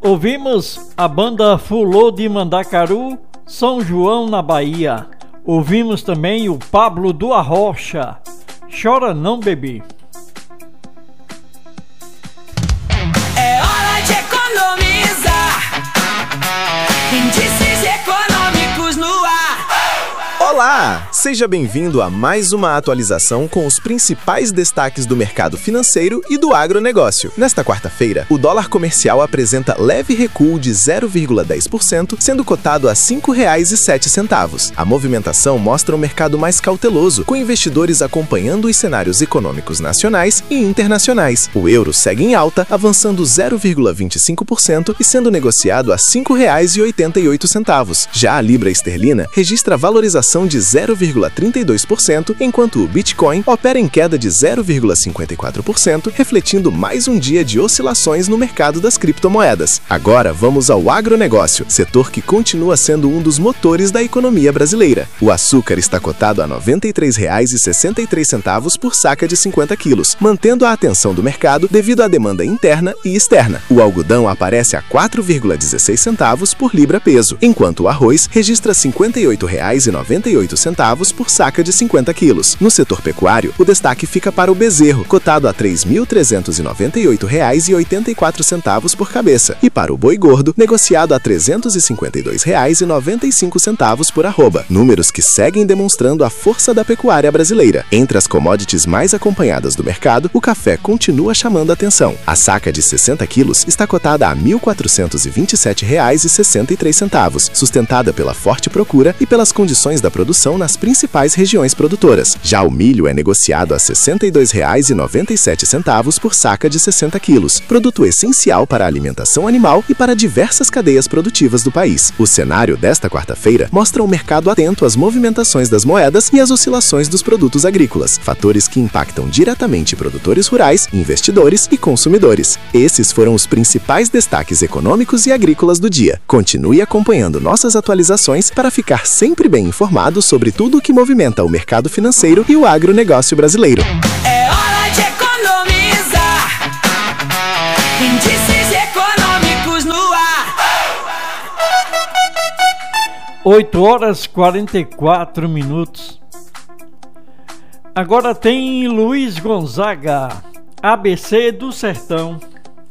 Ouvimos a banda Fulô de Mandacaru, São João, na Bahia. Ouvimos também o Pablo do Arrocha, Chora Não Bebê. É hora de economizar. Índices econômicos no ar. Olá! Seja bem-vindo a mais uma atualização com os principais destaques do mercado financeiro e do agronegócio. Nesta quarta-feira, o dólar comercial apresenta leve recuo de 0,10%, sendo cotado a R$ 5,07. A movimentação mostra um mercado mais cauteloso, com investidores acompanhando os cenários econômicos nacionais e internacionais. O euro segue em alta, avançando 0,25% e sendo negociado a R$ 5,88. Já a libra esterlina registra valorização de 0,32%, enquanto o Bitcoin opera em queda de 0,54%, refletindo mais um dia de oscilações no mercado das criptomoedas. Agora vamos ao agronegócio, setor que continua sendo um dos motores da economia brasileira. O açúcar está cotado a R$ 93,63 por saca de 50 quilos, mantendo a atenção do mercado devido à demanda interna e externa. O algodão aparece a R$ 4,16 por libra peso, enquanto o arroz registra R$ 58,98 por saca de 50 quilos. No setor pecuário, o destaque fica para o bezerro, cotado a R$ 3.398,84 por cabeça, e para o boi gordo, negociado a R$ 352,95 por arroba. Números que seguem demonstrando a força da pecuária brasileira. Entre as commodities mais acompanhadas do mercado, o café continua chamando a atenção. A saca de 60 quilos está cotada a R$ 1.427,63, sustentada pela forte procura e pelas condições da produção nas principais regiões produtoras. Já o milho é negociado a R$ 62,97 por saca de 60 quilos, produto essencial para a alimentação animal e para diversas cadeias produtivas do país. O cenário desta quarta-feira mostra um mercado atento às movimentações das moedas e às oscilações dos produtos agrícolas, fatores que impactam diretamente produtores rurais, investidores e consumidores. Esses foram os principais destaques econômicos e agrícolas do dia. Continue acompanhando nossas atualizações para ficar sempre bem informado sobre tudo o que movimenta o mercado financeiro e o agronegócio brasileiro. É hora de economizar. Índices econômicos no ar. 8h44. Agora tem Luiz Gonzaga, ABC do Sertão.